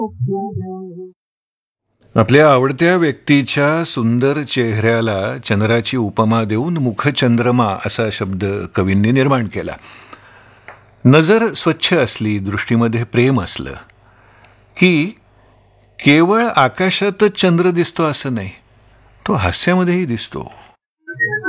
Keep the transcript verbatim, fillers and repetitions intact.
आपल्या आवडत्या व्यक्तीच्या सुंदर चेहऱ्याला चंद्राची उपमा देऊन मुखचंद्रमा असा शब्द कवींनी निर्माण केला. नजर स्वच्छ असली, दृष्टीमध्ये प्रेम असलं की केवळ आकाशातच चंद्र दिसतो असं नाही, तो हास्यामध्येही दिसतो.